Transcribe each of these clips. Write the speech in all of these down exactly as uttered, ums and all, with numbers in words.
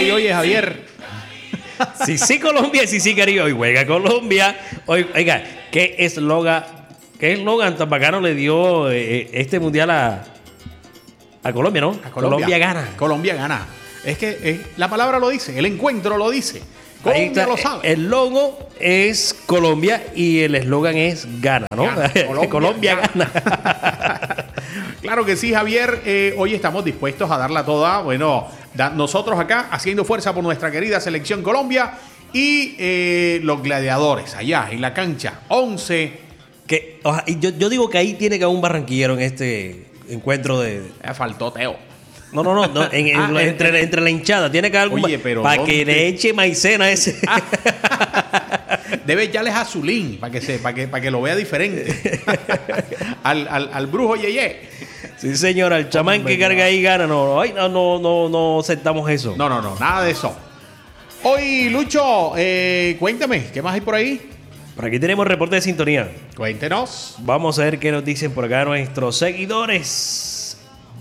Ay, oye, Javier. Sí, sí, Colombia, sí, sí, Caribe. Hoy juega Colombia. Hoy, oiga, ¿qué eslogan, qué eslogan tan bacano le dio eh, este mundial a, a Colombia, no? A Colombia. Colombia gana. Colombia gana. Es que eh, la palabra lo dice, el encuentro lo dice. Ahí Colombia está, lo sabe. el logo es Colombia y el eslogan es gana, ¿no? Gana. Colombia, Colombia gana. gana. Claro que sí, Javier. Eh, hoy estamos dispuestos a darla toda. Bueno, da, nosotros acá haciendo fuerza por nuestra querida selección Colombia y eh, los gladiadores allá en la cancha. once. Que, oja, y yo, yo digo que ahí tiene que haber un barranquillero en este encuentro de... Eh, faltó Teo. No, no, no, no en, en, Ah, entre, eh, entre la hinchada. Tiene que haber Oye, algún... pero para ¿dónde? que le eche maicena a ese... Debe echarles azulín para que, se, para que, para que lo vea diferente. al, al, al brujo Yeye. Sí, señora, el chamán Hombre, que carga ahí gana. No, ay, no, no, no, no aceptamos eso. No, no, no, nada de eso. Hoy, Lucho, eh, cuéntame, ¿qué más hay por ahí? Por aquí tenemos reporte de sintonía. Cuéntenos. Vamos a ver qué nos dicen por acá nuestros seguidores.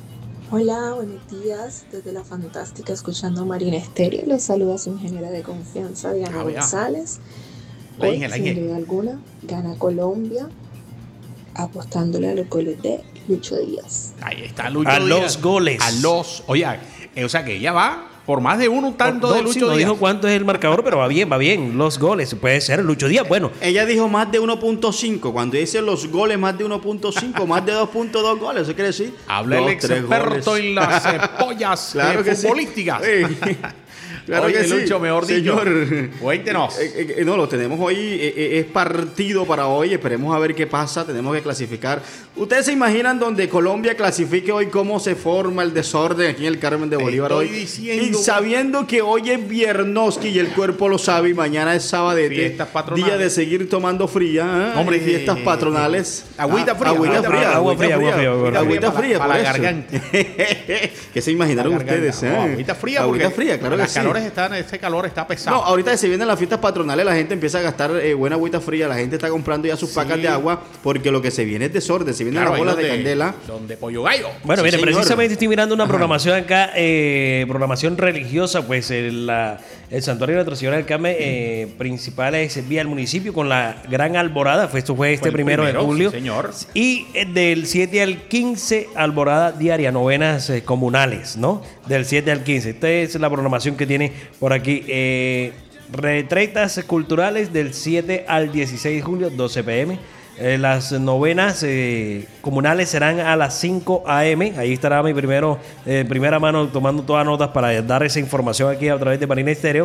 Hola, buenos días. Desde la Fantástica, escuchando Marina Estéreo. Les saluda su ingeniera de confianza, Diana Ah, vea. González. La Hoy, Inge, la sin Inge. duda alguna, gana Colombia apostándole a los goles de Lucho Díaz. Ahí está Lucho A Díaz. los goles. A los. Oye, eh, o sea que ella va por más de uno un tanto No, de sí, Lucho no Díaz. dijo cuánto es el marcador, pero va bien, va bien. Los goles. Puede ser Lucho Díaz. Bueno, Ella dijo más de uno punto cinco. Cuando dice los goles más de uno punto cinco, más de dos punto dos goles, ¿eso quiere decir? Habla el Dos, tres experto goles. en las eh, pollas Claro eh, que sí. futbolísticas. Sí. Claro Oye, que sí. Lucho, mejor dicho. Señor. Cuéntenos. Eh, eh, eh, no, lo tenemos hoy. eh, eh, es partido para hoy. Esperemos a ver qué pasa. Tenemos que clasificar. ¿Ustedes se imaginan donde Colombia clasifique hoy cómo se forma el desorden aquí en el Carmen de Bolívar Estoy hoy? diciendo- Y sabiendo que hoy es Viernoski y el cuerpo lo sabe y mañana es sabadete. Fiestas patronales. Día de seguir tomando fría. ¿eh? Hombre, Y fiestas eh, patronales. agüita Ah, fría, Agüita agüita fría. fría, agua fría, agua fría, agua fría. Agüita fría, para por la eso. garganta. ¿Qué se imaginaron La ustedes? garganta. eh? No, agüita fría, Agüita porque fría, claro que las sí. calores están, ese calor está pesado. No, ahorita que se vienen las fiestas patronales, la gente empieza a gastar eh, buena agüita fría, la gente está comprando ya sus Sí. pacas de agua, porque lo que se viene es desorden, se vienen Claro, las ahí bolas de donde- candela. Donde Pollo Gallo. Bueno, Sí, mire, señor. precisamente estoy mirando una Ajá. programación acá, eh, programación religiosa, pues el, la- el Santuario de Nuestra Señora del Carmen, eh, principal es vía el municipio con la gran alborada, pues esto fue este Fue el primero, primero, de julio. sí, señor. Y eh, del siete al quince, alborada diaria, novenas eh, comunales, ¿no? Del siete al quince. Esta es la programación que tiene por aquí. Eh, retretas culturales del siete al dieciséis de julio, doce pm. Eh, las novenas eh, comunales serán a las cinco a m. Ahí estará mi primero, eh, primera mano tomando todas notas para dar esa información aquí a través de Marina Estéreo.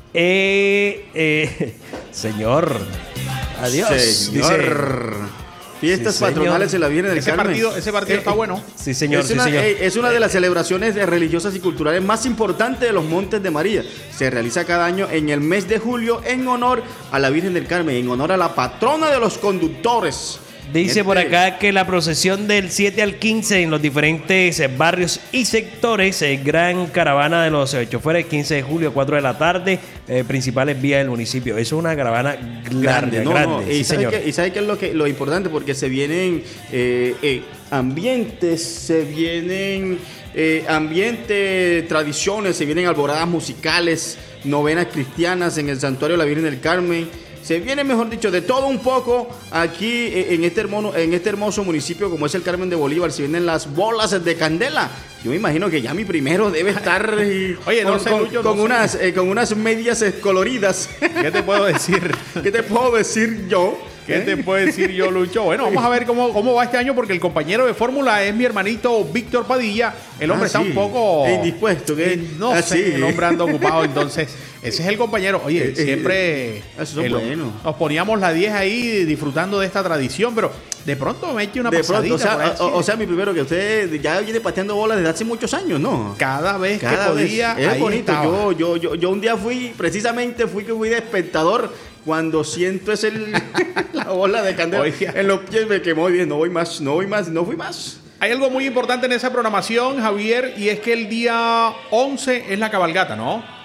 Eh, eh, señor, adiós. Señor. Fiestas Sí, señor. patronales en la Virgen del Ese Carmen. partido, ese partido está bueno. Sí, señor, es, sí, una, señor. eh, es una de las celebraciones eh, religiosas y culturales más importantes de los Montes de María. Se realiza cada año en el mes de julio en honor a la Virgen del Carmen, en honor a la patrona de los conductores. Dice por Gente, acá que la procesión del siete al quince en los diferentes eh, barrios y sectores, eh, gran caravana de los eh, choferes, quince de julio, cuatro de la tarde, eh, principales vías del municipio. Eso es una caravana grande, grande, no, grande. no. Sí, Y sabe señor. qué, y sabe qué es lo que lo importante, porque se vienen eh, eh, ambientes, se vienen eh, ambientes, tradiciones, se vienen alboradas musicales, novenas cristianas en el santuario de la Virgen del Carmen. Se viene, mejor dicho, de todo un poco aquí eh, en este hermoso, en este hermoso municipio como es el Carmen de Bolívar. Se vienen las bolas de candela. Yo me imagino que ya mi primero debe estar eh, Oye, no con, sé, con- Lucho, no con sé. unas, eh, con unas medias eh, coloridas. ¿Qué te puedo decir? ¿Qué te puedo decir yo? ¿Qué ¿Eh? te puedo decir yo, Lucho? Bueno, vamos a ver cómo, cómo va este año, porque el compañero de fórmula es mi hermanito Víctor Padilla. El hombre Ah, está sí. un poco... Indispuesto, ¿qué? Eh, No Ah, sé, sí. el hombre anda ocupado, entonces... Ese es el compañero. Oye, Eh, eh, siempre... esos son eh, buenos. Nos poníamos la diez ahí disfrutando de esta tradición, pero de pronto me eche una De pasadita. pronto, o por ahí, sea, o, sí. o sea, mi primero, que usted ya viene pateando bolas desde hace muchos años, ¿no? Cada vez Cada que vez. podía, Es ahí bonito. estaba. Yo, yo, yo, yo un día fui, precisamente fui que fui de espectador. Cuando siento ese la bola de candela Oiga. en los pies, me quemó y dije, no voy más, no voy más, no fui más. Hay algo muy importante en esa programación, Javier, y es que el día once es la cabalgata, ¿no?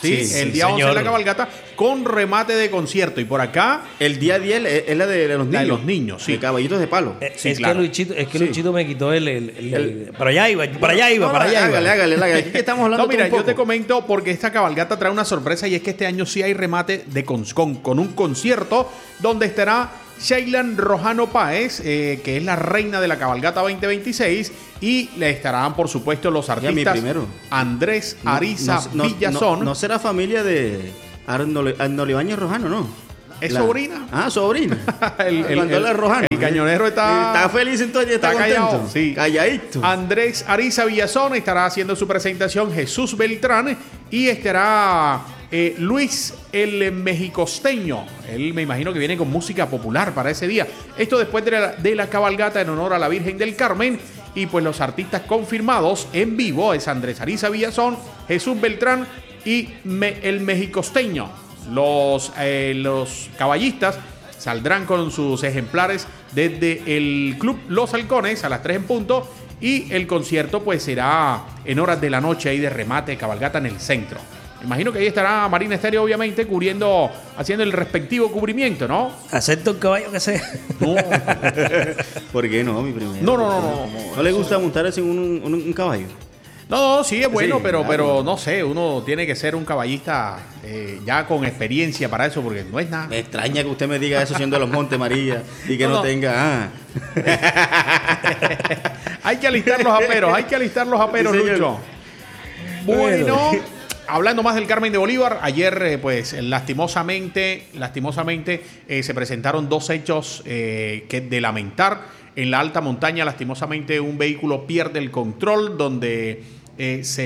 ¿sí? Sí, el sí, día once de la señor. cabalgata con remate de concierto. Y por acá, El día diez es, es la de, de los La niños. de los niños, sí. De caballitos de palo. Eh, Sí, es, claro. que Luchito, es que Sí. Luchito me quitó el... el- el- El- para allá iba, para allá iba, No, para no, allá hágale, iba. hágale, hágale. Aquí estamos hablando no, mira, todo un yo te poco. comento porque esta cabalgata trae una sorpresa y es que este año sí hay remate de con, con, con un concierto donde estará Shailan Rojano Páez, eh, que es la reina de la cabalgata veinte veintiséis, y le estarán, por supuesto, los Ya, mi artistas primero. Andrés No, Ariza no, no, Villazón. No, no será familia de Arnol- Arnol Ibáñez Rojano, ¿no? ¿Es La- sobrina? Ah, sobrina. El- el- Cuando él el- es Rojano. el cañonero está- Está feliz entonces, está, está callado, contento. sí. Calladito. Andrés Ariza Villazón estará haciendo su presentación, Jesús Beltrán, y estará eh, Luis el Mexicosteño. Él me imagino que viene con música popular para ese día. Esto después de la, de la cabalgata en honor a la Virgen del Carmen. Y pues los artistas confirmados en vivo es Andrés Ariza Villazón, Jesús Beltrán y me- el Mexicosteño. Los, eh, los caballistas saldrán con sus ejemplares desde el Club Los Halcones a las tres en punto, y el concierto pues será en horas de la noche ahí de remate, cabalgata en el centro. Imagino que ahí estará Marina Estéreo obviamente cubriendo, haciendo el respectivo cubrimiento, ¿no? Acepto un caballo que sea. No, ¿Por qué no, mi primero? no, no, no. ¿No, ¿No le gusta montarse en un, un, un caballo? no, no, sí es bueno, Sí, pero, claro. pero no sé, uno tiene que ser un caballista eh, ya con experiencia para eso, porque no es nada. Me extraña que usted me diga eso siendo de los Montes María y que No, no, no. tenga. Ah. Hay que alistar los aperos, hay que alistar los aperos, Sí, señor. Lucho. Bueno, hablando más del Carmen de Bolívar, ayer eh, pues lastimosamente, lastimosamente eh, se presentaron dos hechos eh, que de lamentar. En la alta montaña, lastimosamente, un vehículo pierde el control, donde eh, se,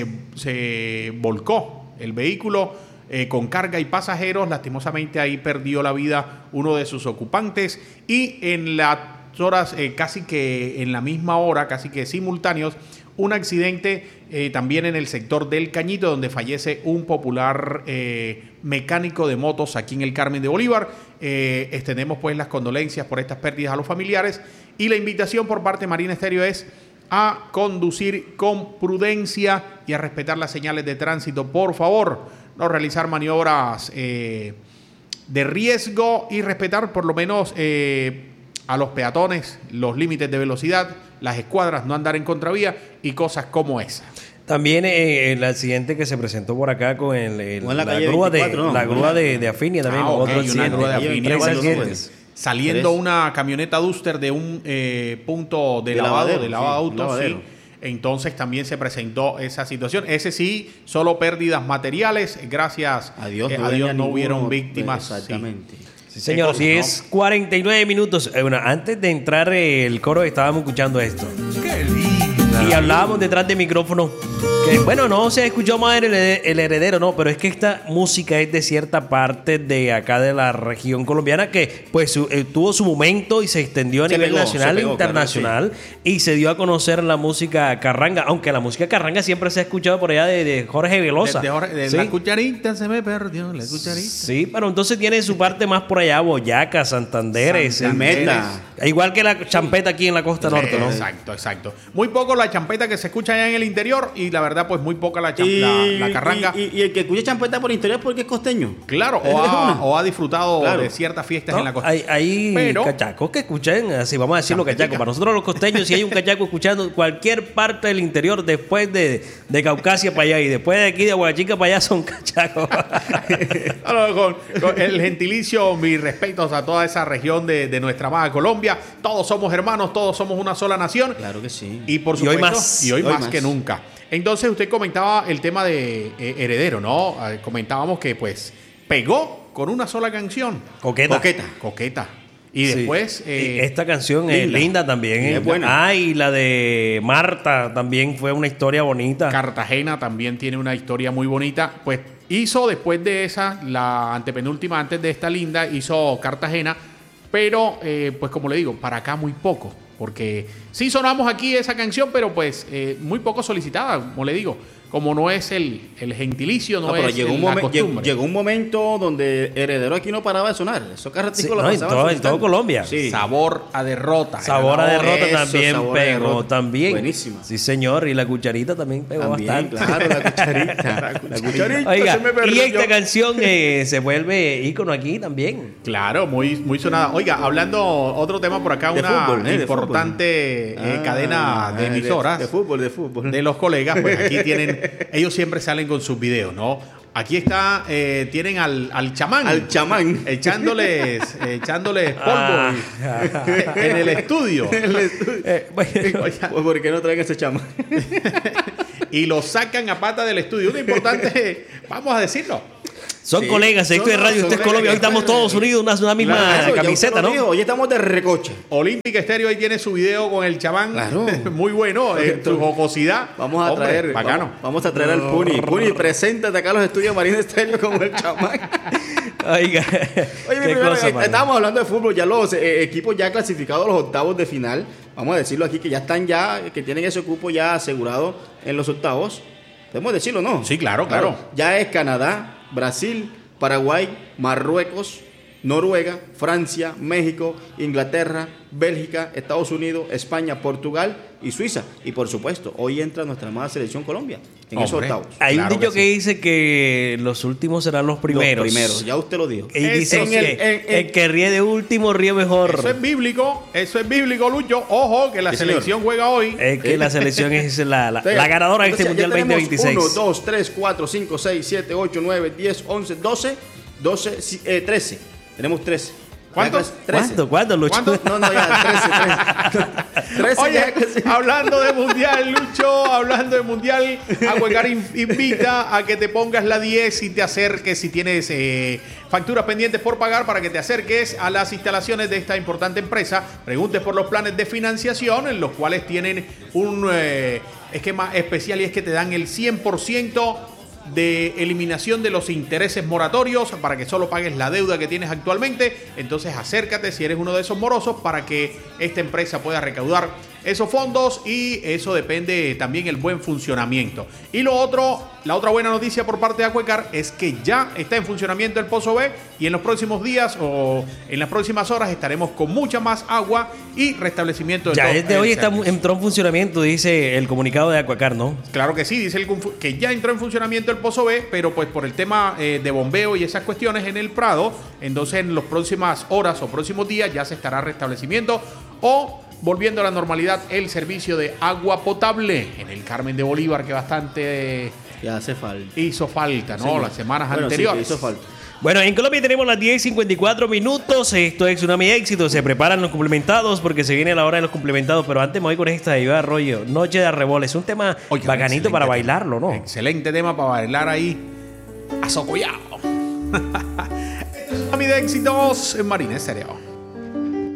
se volcó el vehículo eh, con carga y pasajeros. Lastimosamente ahí perdió la vida uno de sus ocupantes, y en las horas, eh, casi que en la misma hora, casi que simultáneos, un accidente eh, también en el sector del Cañito, donde fallece un popular eh, mecánico de motos aquí en el Carmen de Bolívar. Eh, extendemos pues las condolencias por estas pérdidas a los familiares, y la invitación por parte de Marina Estéreo es a conducir con prudencia y a respetar las señales de tránsito, por favor, no realizar maniobras eh, de riesgo, y respetar por lo menos eh, a los peatones, los límites de velocidad, las escuadras, no andar en contravía y cosas como esa. También eh, el accidente que se presentó por acá con el, el- Fue en la la, calle grúa de, veinticuatro, ¿no? la grúa de, de Afinia también, Ah, ok, otro una accidente. grúa de Tres Afinia, bueno, accidentes. Saliendo Tres. una camioneta Duster de un eh, punto de, De lavado, lavadero, de lavado de sí, autos, lavadero. sí. Entonces también se presentó esa situación. Ese sí, solo pérdidas materiales. Gracias A Dios, eh, no a Dios venía no ninguno, hubieron víctimas. sí. Exactamente. Sí, señor, cosas, diez cuarenta y nueve minutos. Eh, bueno, antes de entrar eh, el coro estábamos escuchando esto. ¡Qué linda! Y hablábamos detrás de micrófono que, bueno, no se escuchó más el, el heredero, no, pero es que esta música es de cierta parte de acá de la región colombiana que pues su- eh, tuvo su momento y se extendió a Se nivel pegó, nacional se e pegó, internacional, y se dio a conocer la música carranga, aunque la música carranga siempre se ha escuchado por allá de, de Jorge Velosa. De- de Jorge- de ¿sí? La cucharita se me perdió, la cucharita. Sí, pero entonces tiene su parte más por allá, Boyacá, Santander, es el- Meta. igual que la champeta aquí en la costa norte, ¿no? Exacto, exacto. Muy poco la champeta que se escucha allá en el interior, y la verdad, pues muy poca la, cham- Y, la, la carranga. y, y- y el que escucha champeta por interior es porque es costeño. Claro, Es o de ha, una. o ha disfrutado Claro. de ciertas fiestas ¿No? en la costa. Hay, hay Pero- cachacos que escuchan, así vamos a decirlo, Champetica. cachacos. Para nosotros los costeños, si hay un cachaco escuchando cualquier parte del interior, después de, de Caucasia para allá y después de aquí de Huachica para allá, son cachacos. No, no, con, con el gentilicio, mis respetos a toda esa región de, de nuestra amada Colombia. Todos somos hermanos, todos somos una sola nación. Claro que sí. Y por Y hoy supuesto, más. y hoy, Hoy más, más. que nunca. Entonces usted comentaba el tema de eh, Heredero, ¿no? Eh, comentábamos que pues pegó con una sola canción. Coqueta. Coqueta. Coqueta. Y Sí. después... eh, Y esta canción es linda. linda también. Sí, ¿eh? es buena. Ah, y la de Marta también fue una historia bonita. Cartagena también tiene una historia muy bonita. Pues hizo después de esa, la antepenúltima antes de esta linda, hizo Cartagena. Pero, eh, pues como le digo, para acá muy poco. Porque sí sonamos aquí esa canción, pero pues eh, muy poco solicitada, como le digo. como no es el, el gentilicio, no, No, pero es llegó el- un, la momen- llegó, costumbre. llegó un momento donde Heredero aquí no paraba de sonar. Eso carratico Sí, lo no, en pasaban todo- en solicitando. todo Colombia. Sí. Sabor a derrota. Sabor a Era la hora. derrota eso, también sabor a pegó, derrota. también. Buenísima. Sí, señor, y la cucharita también pegó También, bastante. claro, la cucharita. la cucharita Oiga, se me perdió. y esta canción eh, se vuelve ícono aquí también. Claro, muy, muy sonada. Oiga, hablando otro tema por acá, De una fútbol, ¿eh? De importante eh, Ah, cadena de de- emisoras. De, fútbol, de fútbol. de los colegas, pues aquí tienen, ellos siempre salen con sus videos, ¿no? Aquí está, eh, tienen al, al chamán. Al chamán. Echándoles, echándoles polvo Ah. en el estudio. Eh, bueno, Oiga, Pues, ¿por qué no traen ese chama? y lo sacan a pata del estudio. Uno importante, vamos a decirlo. son Sí, colegas, esto son- es radio, son usted es colegas, Colombia, hoy estamos claro. todos unidos, una, una misma Claro, ya camiseta, usted lo ¿no? dijo, hoy estamos de recoche. Olímpica Estéreo ahí tiene su video con el chamán. Claro. Muy bueno, eh, su jocosidad. Vamos a Hombre, traer, bacano. vamos, vamos a traer al Puni. Puni, preséntate acá a los estudios Marina Estéreo como el chamán. Oiga, Oye, mi qué primero, cosa, eh, mano. estábamos hablando de fútbol, ya los eh, equipos ya clasificados a los octavos de final. Vamos a decirlo aquí que ya están ya, que tienen ese cupo ya asegurado en los octavos. Podemos decirlo, ¿no? Sí, claro, claro. Ya es Canadá, Brasil, Paraguay, Marruecos, Noruega, Francia, México, Inglaterra, Bélgica, Estados Unidos, España, Portugal y Suiza. Y por supuesto, hoy entra nuestra amada selección Colombia en esos Hombre. octavos. Hay Claro un dicho que que, sí. dice que los últimos serán los primeros. Los primeros, ya usted lo dijo. Y dice Eso que sí. En el- en- el que ríe de último ríe mejor. Eso es bíblico, eso es bíblico, Lucho. Ojo, que la Sí, señor. selección juega hoy. Es que la selección es la, la, O sea, la ganadora de este entonces, Mundial ya tenemos veinte veintiséis. uno, dos, tres, cuatro, cinco, seis, siete, ocho, nueve, diez, once, doce, doce, si- eh, trece. Tenemos trece. ¿Cuántos? trece. ¿Cuánto? ¿Cuánto, Lucho? ¿Cuánto? No, no, ya, trece, trece. trece Oye, ya casi. hablando de mundial, Lucho, hablando de mundial, Aguacar in- invita a que te pongas la diez y te acerques si tienes eh, facturas pendientes por pagar para que te acerques a las instalaciones de esta importante empresa. Preguntes por los planes de financiación en los cuales tienen un eh, esquema especial y es que te dan el cien por ciento de eliminación de los intereses moratorios para que solo pagues la deuda que tienes actualmente. Entonces acércate si eres uno de esos morosos para que esta empresa pueda recaudar esos fondos y eso depende también el buen funcionamiento. Y lo otro, la otra buena noticia por parte de Acuecar es que ya está en funcionamiento el Pozo B y en los próximos días o en las próximas horas estaremos con mucha más agua y restablecimiento de Ya todo desde el hoy está, servicio. entró en funcionamiento, dice el comunicado de Acuacar, ¿no? Claro que sí, dice el confu- que ya entró en funcionamiento el Pozo B, pero pues por el tema eh, de bombeo y esas cuestiones en el Prado, entonces en las próximas horas o próximos días ya se estará restablecimiento o volviendo a la normalidad el servicio de agua potable en el Carmen de Bolívar, que bastante Ya hace falta. hizo falta, ¿no? Señor. Las semanas Bueno, sí, anteriores. que hizo falta. Bueno, en Colombia tenemos las diez y cincuenta y cuatro minutos. Esto es Tsunami Éxito. Se preparan los complementados porque se viene la hora de los complementados. Pero antes me voy con esta de Iván Arroyo. Noche de Arrebol. Es un tema Oiga, bacanito excelente para tema. bailarlo, ¿no? Excelente tema para bailar ahí. Azocollado. Tsunami de éxitos en Marina Estéreo.